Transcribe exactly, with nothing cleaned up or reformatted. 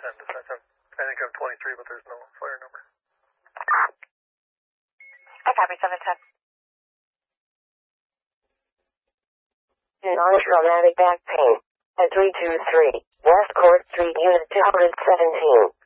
ten dispatch. I'm, I think I'm twenty-three, but there's no flare number. I copy seven ten. Non-traumatic back pain at three two three West Court Street, Unit two seventeen.